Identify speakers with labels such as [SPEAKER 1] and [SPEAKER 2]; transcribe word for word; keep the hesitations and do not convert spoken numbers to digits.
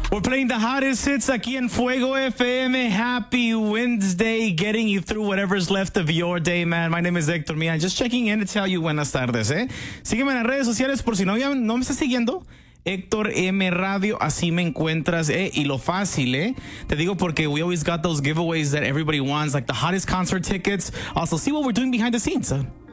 [SPEAKER 1] We're playing the hottest hits aquí en Fuego F M. Happy Wednesday, getting you through whatever's left of your day, man. My name is Héctor Millán. Just checking in to tell you buenas tardes, ¿eh? Sígueme en las redes sociales por si no, ya no me estás siguiendo. Héctor M Radio, así me encuentras, eh, y lo fácil, eh. Te digo porque we always got those giveaways that everybody wants, like the hottest concert tickets. Also, see what we're doing behind the scenes, son.